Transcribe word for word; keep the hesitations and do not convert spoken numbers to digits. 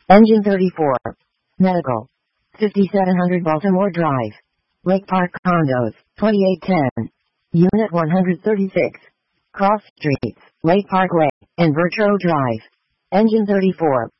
Engine thirty-four. Medical. fifty-seven hundred Baltimore Drive. Lake Park Condos, twenty-eight ten. Unit one hundred thirty-six. Cross Streets, Lake Parkway, and Vertro Drive. Engine thirty-four.